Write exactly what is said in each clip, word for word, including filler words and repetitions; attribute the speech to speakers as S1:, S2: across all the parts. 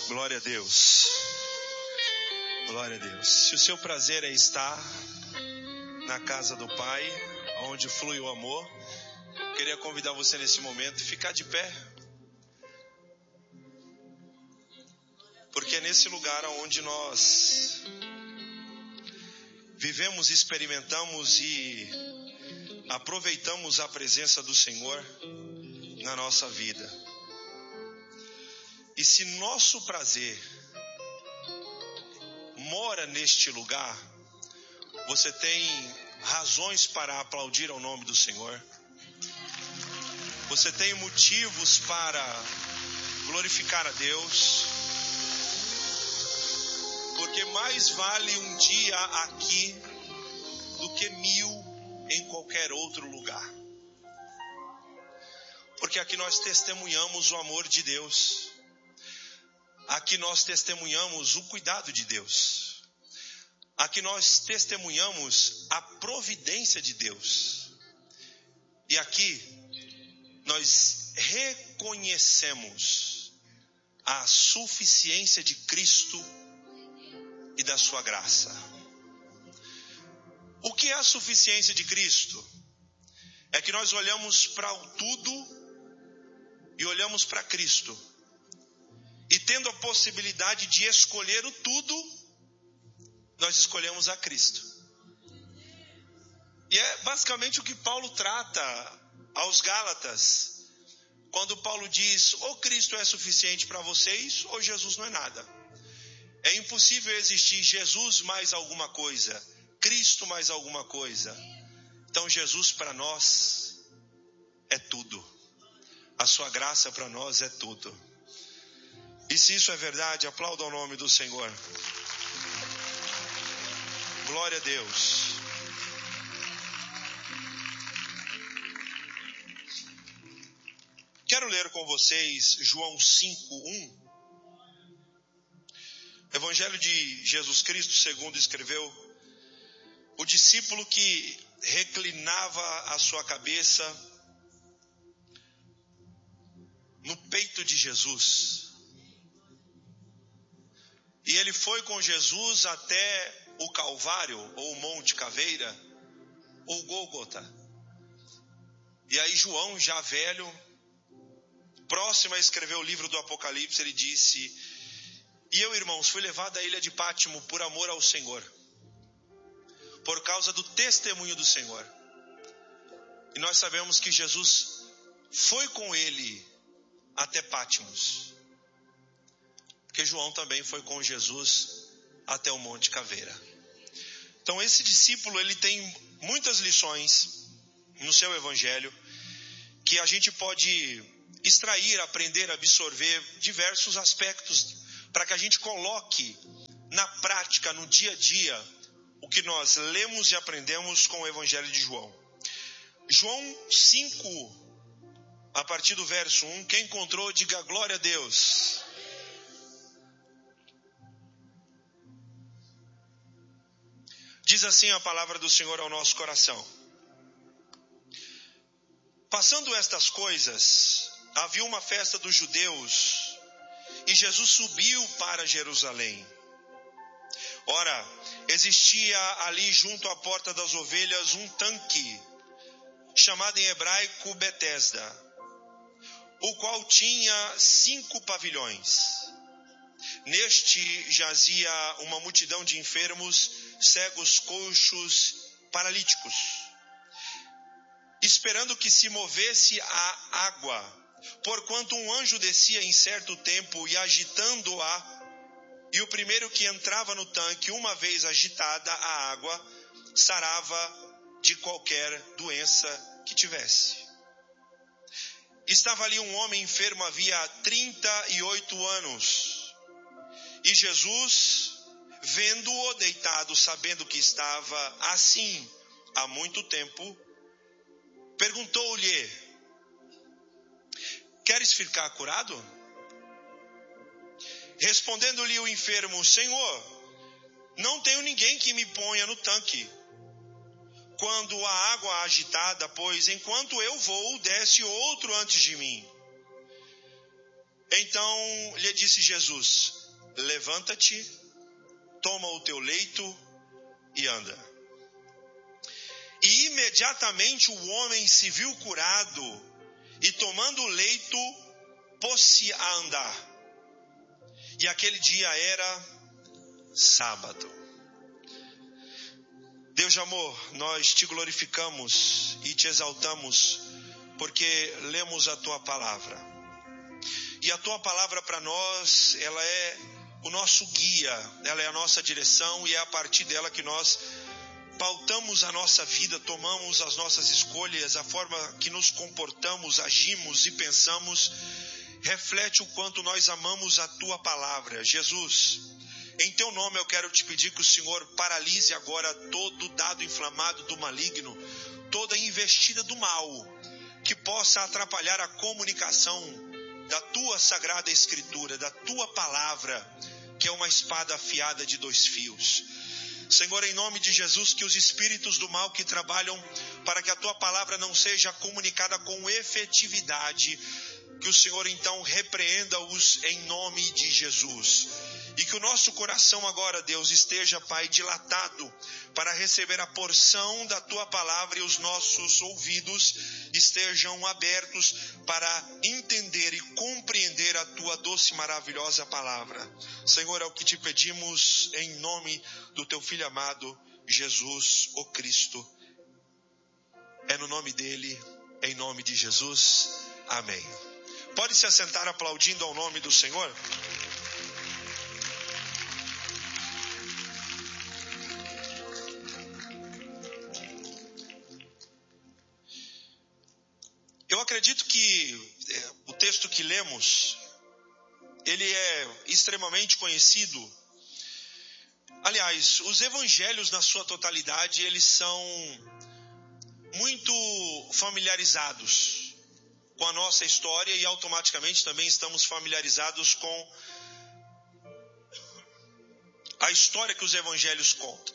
S1: Glória a Deus. Glória a Deus. Se o seu prazer é estar na casa do Pai, onde flui o amor, eu queria convidar você nesse momento a ficar de pé. Porque é nesse lugar onde nós vivemos, experimentamos e aproveitamos a presença do Senhor na nossa vida. E se nosso prazer mora neste lugar, você tem razões para aplaudir ao nome do Senhor. Você tem motivos para glorificar a Deus. Porque mais vale um dia aqui do que mil em qualquer outro lugar. Porque aqui nós testemunhamos o amor de Deus. Aqui nós testemunhamos o cuidado de Deus. Aqui nós testemunhamos a providência de Deus. E aqui nós reconhecemos a suficiência de Cristo e da sua graça. O que é a suficiência de Cristo? É que nós olhamos para o tudo e olhamos para Cristo. E tendo a possibilidade de escolher o tudo, nós escolhemos a Cristo. E é basicamente o que Paulo trata aos Gálatas, quando Paulo diz: ou Cristo é suficiente para vocês, ou Jesus não é nada. É impossível existir Jesus mais alguma coisa, Cristo mais alguma coisa. Então Jesus para nós é tudo. A sua graça para nós é tudo. E se isso é verdade, aplauda o nome do Senhor. Glória a Deus. Quero ler com vocês João cinco, um. Evangelho de Jesus Cristo, segundo escreveu, o discípulo que reclinava a sua cabeça no peito de Jesus. E ele foi com Jesus até o Calvário, ou o Monte Caveira, ou Gólgota. E aí João, já velho, próximo a escrever o livro do Apocalipse, ele disse: e eu, irmãos, fui levado à ilha de Pátimo por amor ao Senhor, por causa do testemunho do Senhor. E nós sabemos que Jesus foi com ele até Pátimos, porque João também foi com Jesus até o Monte Caveira. Então esse discípulo, ele tem muitas lições no seu evangelho, que a gente pode extrair, aprender, absorver diversos aspectos, para que a gente coloque na prática, no dia a dia, o que nós lemos e aprendemos com o evangelho de João. João cinco, a partir do verso um, quem encontrou, diga glória a Deus. Diz assim a palavra do Senhor ao nosso coração: passando estas coisas, havia uma festa dos judeus, e Jesus subiu para Jerusalém. Ora, existia ali junto à porta das ovelhas um tanque, chamado em hebraico Betesda, o qual tinha cinco pavilhões. Neste jazia uma multidão de enfermos, cegos, coxos, paralíticos, esperando que se movesse a água, porquanto um anjo descia em certo tempo e agitando-a, e o primeiro que entrava no tanque, uma vez agitada a água, sarava de qualquer doença que tivesse. Estava ali um homem enfermo havia trinta e oito anos, e Jesus, vendo-o deitado, sabendo que estava assim há muito tempo, perguntou-lhe: queres ficar curado? Respondendo-lhe o enfermo: Senhor, não tenho ninguém que me ponha no tanque quando a água é agitada, pois enquanto eu vou, desce outro antes de mim. Então lhe disse Jesus: levanta-te, toma o teu leito e anda. E imediatamente o homem se viu curado, e tomando o leito, pôs-se a andar. E aquele dia era sábado. Deus de amor, nós te glorificamos e te exaltamos, porque lemos a tua palavra. E a tua palavra para nós, ela é o nosso guia, ela é a nossa direção, e é a partir dela que nós pautamos a nossa vida, tomamos as nossas escolhas, a forma que nos comportamos, agimos e pensamos, reflete o quanto nós amamos a tua palavra. Jesus, em teu nome eu quero te pedir que o Senhor paralise agora todo dado inflamado do maligno, toda investida do mal, que possa atrapalhar a comunicação da tua sagrada escritura, da tua palavra, que é uma espada afiada de dois fios. Senhor, em nome de Jesus, que os espíritos do mal que trabalham para que a tua palavra não seja comunicada com efetividade, que o Senhor então repreenda-os em nome de Jesus. E que o nosso coração agora, Deus, esteja, Pai, dilatado para receber a porção da tua palavra, e os nossos ouvidos estejam abertos para entender e compreender a tua doce e maravilhosa palavra. Senhor, é o que te pedimos em nome do teu Filho amado, Jesus, o Cristo. É no nome dele, em nome de Jesus. Amém. Pode se assentar aplaudindo ao nome do Senhor? Eu acredito que é, o texto que lemos, ele é extremamente conhecido. Aliás, os evangelhos na sua totalidade, eles são muito familiarizados com a nossa história, e automaticamente também estamos familiarizados com a história que os evangelhos contam.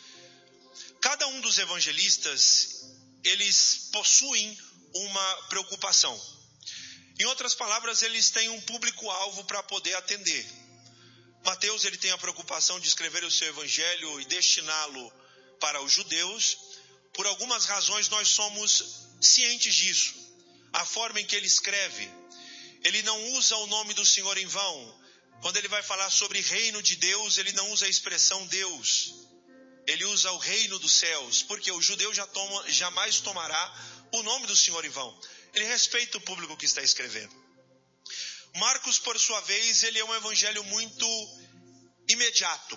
S1: Cada um dos evangelistas, eles possuem uma preocupação. Em outras palavras, eles têm um público-alvo para poder atender. Mateus, ele tem a preocupação de escrever o seu evangelho e destiná-lo para os judeus. Por algumas razões nós somos cientes disso. A forma em que ele escreve, ele não usa o nome do Senhor em vão. Quando ele vai falar sobre reino de Deus, ele não usa a expressão Deus. Ele usa o reino dos céus, porque o judeu já toma, jamais tomará o nome do Senhor em vão. Ele respeita o público que está escrevendo. Marcos, por sua vez, ele é um evangelho muito imediato.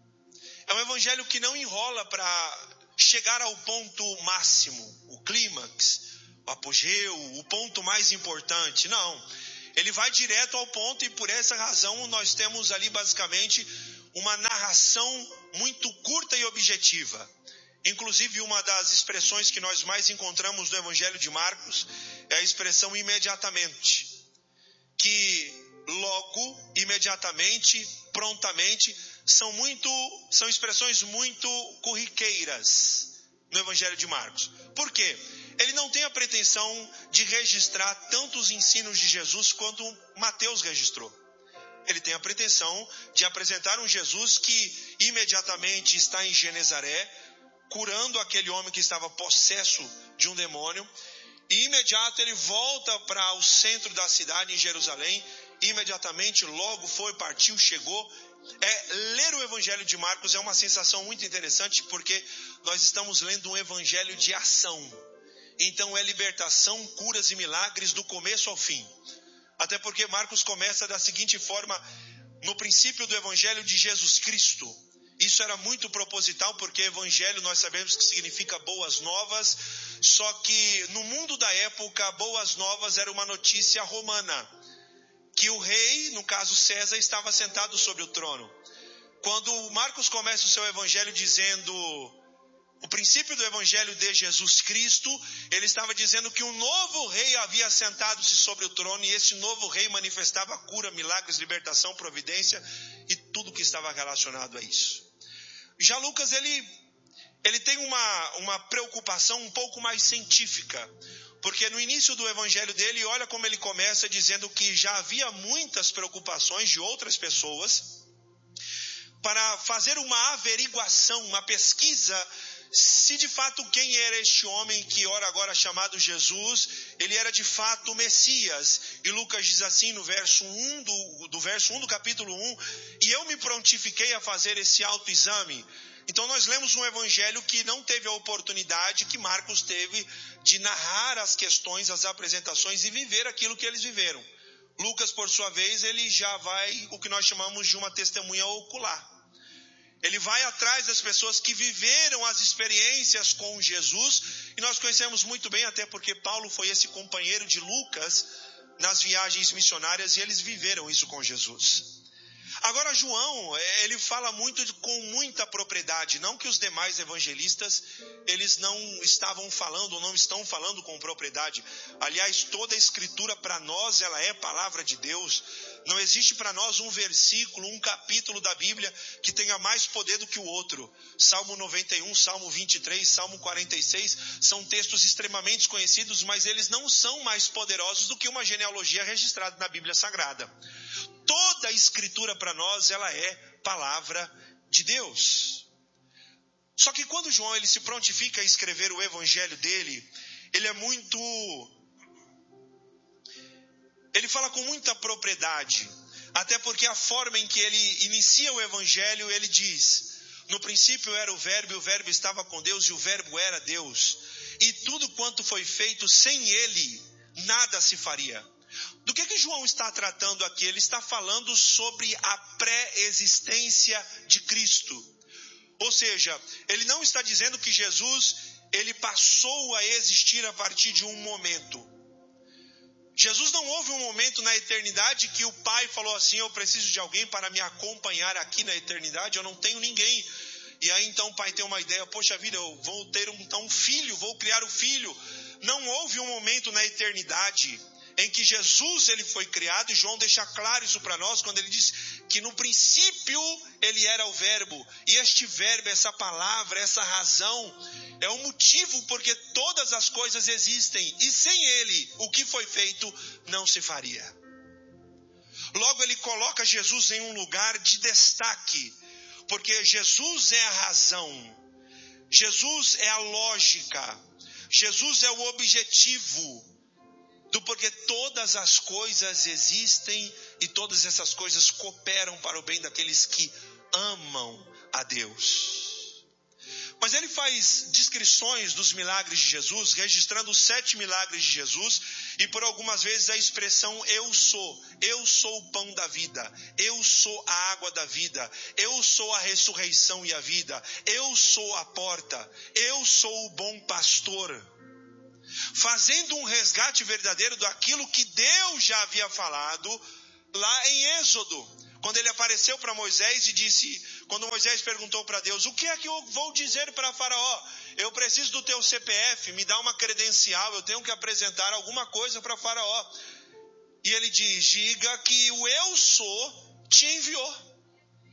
S1: É um evangelho que não enrola para chegar ao ponto máximo, o clímax, o apogeu, o ponto mais importante. Não, ele vai direto ao ponto, e por essa razão nós temos ali basicamente uma narração muito curta e objetiva. Inclusive, uma das expressões que nós mais encontramos no Evangelho de Marcos é a expressão imediatamente, que logo, imediatamente, prontamente, são, muito, são expressões muito corriqueiras no Evangelho de Marcos. Por quê? Ele não tem a pretensão de registrar tantos ensinos de Jesus quanto Mateus registrou. Ele tem a pretensão de apresentar um Jesus que imediatamente está em Genezaré, curando aquele homem que estava possesso de um demônio. E imediato ele volta para o centro da cidade, em Jerusalém. Imediatamente, logo foi, partiu, chegou. É, ler o Evangelho de Marcos é uma sensação muito interessante, porque nós estamos lendo um evangelho de ação. Então é libertação, curas e milagres do começo ao fim. Até porque Marcos começa da seguinte forma: no princípio do Evangelho de Jesus Cristo. Isso era muito proposital, porque evangelho nós sabemos que significa boas novas, só que no mundo da época, boas novas era uma notícia romana, que o rei, no caso César, estava sentado sobre o trono. Quando Marcos começa o seu evangelho dizendo o princípio do evangelho de Jesus Cristo, ele estava dizendo que um novo rei havia sentado-se sobre o trono, e esse novo rei manifestava cura, milagres, libertação, providência e tudo que estava relacionado a isso. Já Lucas, ele, ele tem uma, uma preocupação um pouco mais científica, porque no início do evangelho dele, olha como ele começa dizendo que já havia muitas preocupações de outras pessoas para fazer uma averiguação, uma pesquisa, se de fato quem era este homem que ora agora chamado Jesus, ele era de fato o Messias. E Lucas diz assim no verso um do, do verso um do capítulo um, e eu me prontifiquei a fazer esse autoexame. Então nós lemos um evangelho que não teve a oportunidade que Marcos teve de narrar as questões, as apresentações e viver aquilo que eles viveram. Lucas, por sua vez, ele já vai o que nós chamamos de uma testemunha ocular. Ele vai atrás das pessoas que viveram as experiências com Jesus, e nós conhecemos muito bem, até porque Paulo foi esse companheiro de Lucas nas viagens missionárias, e eles viveram isso com Jesus. Agora João, ele fala muito, com muita propriedade, não que os demais evangelistas, eles não estavam falando ou não estão falando com propriedade. Aliás, toda a escritura para nós, ela é palavra de Deus. Não existe para nós um versículo, um capítulo da Bíblia que tenha mais poder do que o outro. Salmo noventa e um, Salmo vinte e três, Salmo quarenta e seis, são textos extremamente conhecidos, mas eles não são mais poderosos do que uma genealogia registrada na Bíblia Sagrada. Toda a escritura para nós, ela é palavra de Deus. Só que quando João ele se prontifica a escrever o evangelho dele, ele é muito... Ele fala com muita propriedade, até porque a forma em que ele inicia o evangelho, ele diz: no princípio era o verbo, e o verbo estava com Deus, e o verbo era Deus. E tudo quanto foi feito, sem ele, nada se faria. Do que que João está tratando aqui? Ele está falando sobre a pré-existência de Cristo. Ou seja, ele não está dizendo que Jesus, ele passou a existir a partir de um momento. Jesus não houve um momento na eternidade que o Pai falou assim: eu preciso de alguém para me acompanhar aqui na eternidade, eu não tenho ninguém. E aí então o Pai tem uma ideia: poxa vida, eu vou ter um, então, um filho, vou criar um filho. Não houve um momento na eternidade em que Jesus ele foi criado, e João deixa claro isso para nós quando ele diz que no princípio ele era o verbo, e este verbo, essa palavra, essa razão é o motivo porque todas as coisas existem, e sem ele o que foi feito não se faria. Logo ele coloca Jesus em um lugar de destaque, porque Jesus é a razão, Jesus é a lógica, Jesus é o objetivo do porquê todas as coisas existem e todas essas coisas cooperam para o bem daqueles que amam a Deus. Mas ele faz descrições dos milagres de Jesus, registrando os sete milagres de Jesus, e por algumas vezes a expressão eu sou, eu sou o pão da vida, eu sou a água da vida, eu sou a ressurreição e a vida, eu sou a porta, eu sou o bom pastor, fazendo um resgate verdadeiro daquilo que Deus já havia falado lá em Êxodo, quando ele apareceu para Moisés e disse, quando Moisés perguntou para Deus: o que é que eu vou dizer para Faraó? Eu preciso do teu C P F, me dá uma credencial, eu tenho que apresentar alguma coisa para Faraó. E ele diz: diga que o eu sou te enviou.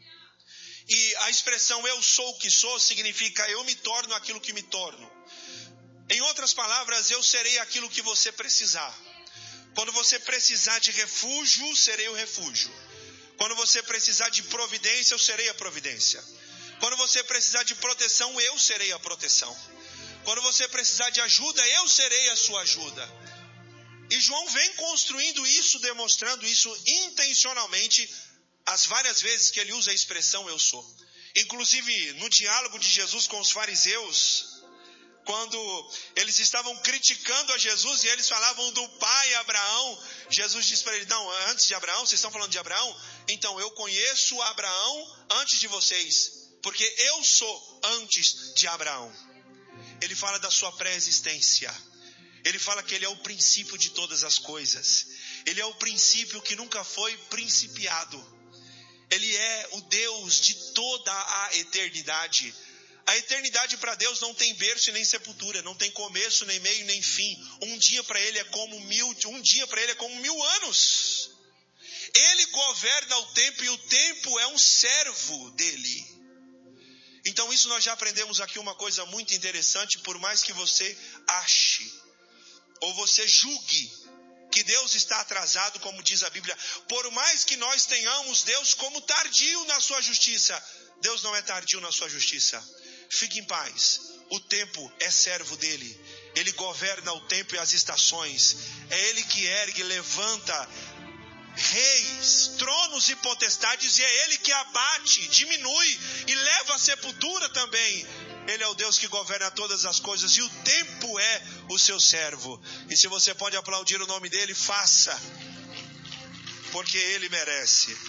S1: E a expressão eu sou o que sou significa eu me torno aquilo que me torno. Em outras palavras, eu serei aquilo que você precisar. Quando você precisar de refúgio, serei o refúgio. Quando você precisar de providência, eu serei a providência. Quando você precisar de proteção, eu serei a proteção. Quando você precisar de ajuda, eu serei a sua ajuda. E João vem construindo isso, demonstrando isso intencionalmente, as várias vezes que ele usa a expressão eu sou. Inclusive, no diálogo de Jesus com os fariseus, quando eles estavam criticando a Jesus e eles falavam do pai Abraão, Jesus disse para eles: não, antes de Abraão, vocês estão falando de Abraão? Então eu conheço Abraão antes de vocês, porque eu sou antes de Abraão. Ele fala da sua pré-existência, ele fala que ele é o princípio de todas as coisas, ele é o princípio que nunca foi principiado, ele é o Deus de toda a eternidade. A eternidade para Deus não tem berço e nem sepultura, não tem começo, nem meio, nem fim. Um dia para ele é como mil, um dia para ele é como mil anos. Ele governa o tempo e o tempo é um servo dele. Então isso nós já aprendemos aqui uma coisa muito interessante, por mais que você ache, ou você julgue, que Deus está atrasado, como diz a Bíblia. Por mais que nós tenhamos Deus como tardio na sua justiça, Deus não é tardio na sua justiça. Fique em paz. O tempo é servo dele. Ele governa o tempo e as estações. É ele que ergue, levanta reis, tronos e potestades, e é ele que abate, diminui e leva à sepultura também. Ele é o Deus que governa todas as coisas, e o tempo é o seu servo. E se você pode aplaudir o nome dele, faça, porque ele merece.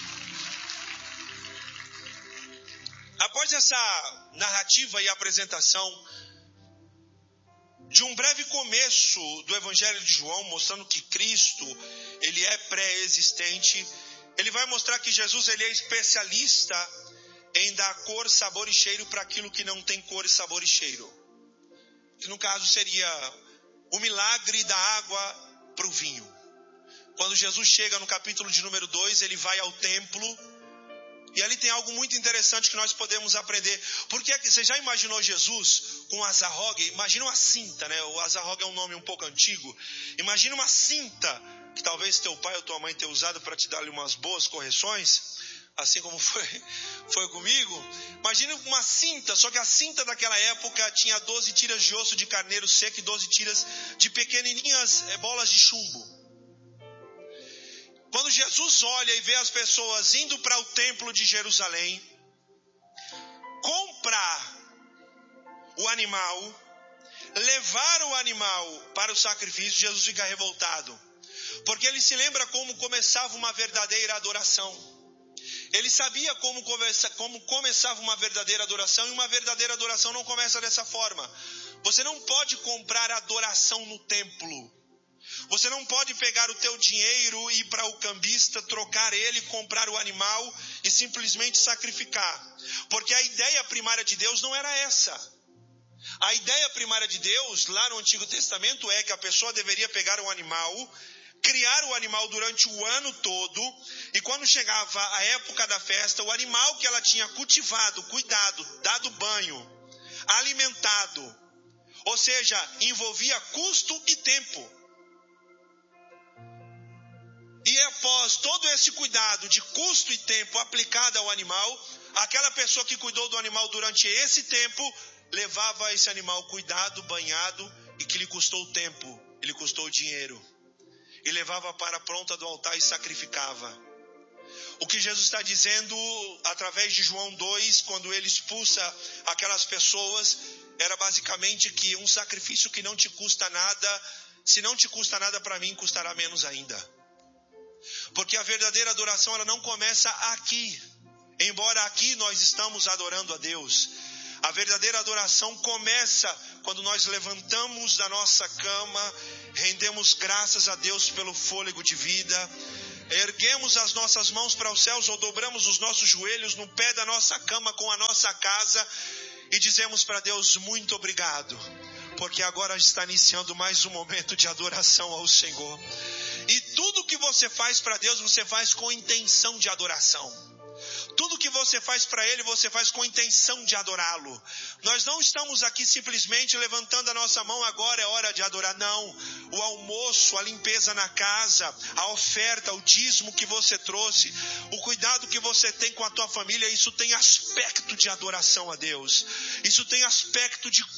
S1: Após essa narrativa e apresentação de um breve começo do Evangelho de João, mostrando que Cristo, ele é pré-existente, ele vai mostrar que Jesus, ele é especialista em dar cor, sabor e cheiro para aquilo que não tem cor, sabor e cheiro. Que no caso seria o milagre da água para o vinho. Quando Jesus chega no capítulo de número dois, ele vai ao templo, e ali tem algo muito interessante que nós podemos aprender. Porque você já imaginou Jesus com azarrogue? Imagina uma cinta, né? O azarrogue é um nome um pouco antigo. Imagina uma cinta que talvez teu pai ou tua mãe tenha usado para te dar ali umas boas correções, assim como foi, foi comigo. Imagina uma cinta, só que a cinta daquela época tinha doze tiras de osso de carneiro seco e doze tiras de pequenininhas bolas de chumbo. Quando Jesus olha e vê as pessoas indo para o templo de Jerusalém, comprar o animal, levar o animal para o sacrifício, Jesus fica revoltado. Porque ele se lembra como começava uma verdadeira adoração. Ele sabia como, começa, como começava uma verdadeira adoração, e uma verdadeira adoração não começa dessa forma. Você não pode comprar adoração no templo. Você não pode pegar o teu dinheiro e ir para o cambista, trocar ele, comprar o animal e simplesmente sacrificar. Porque a ideia primária de Deus não era essa. A ideia primária de Deus, lá no Antigo Testamento, é que a pessoa deveria pegar um animal, criar o animal durante o ano todo, e quando chegava a época da festa, o animal que ela tinha cultivado, cuidado, dado banho, alimentado, ou seja, envolvia custo e tempo. E após todo esse cuidado de custo e tempo aplicado ao animal, aquela pessoa que cuidou do animal durante esse tempo, levava esse animal cuidado, banhado, e que lhe custou tempo, lhe custou dinheiro. E levava para a ponta do altar e sacrificava. O que Jesus está dizendo através de João dois, quando ele expulsa aquelas pessoas, era basicamente que um sacrifício que não te custa nada, se não te custa nada, para mim custará menos ainda. Porque a verdadeira adoração, ela não começa aqui. Embora aqui nós estamos adorando a Deus, a verdadeira adoração começa quando nós levantamos da nossa cama, rendemos graças a Deus pelo fôlego de vida, erguemos as nossas mãos para os céus ou dobramos os nossos joelhos no pé da nossa cama com a nossa casa e dizemos para Deus: muito obrigado, porque agora está iniciando mais um momento de adoração ao Senhor. E tudo que você faz para Deus, você faz com intenção de adoração. Tudo que você faz para Ele, você faz com intenção de adorá-lo. Nós não estamos aqui simplesmente levantando a nossa mão, agora é hora de adorar. Não, o almoço, a limpeza na casa, a oferta, o dízimo que você trouxe, o cuidado que você tem com a tua família, isso tem aspecto de adoração a Deus. Isso tem aspecto de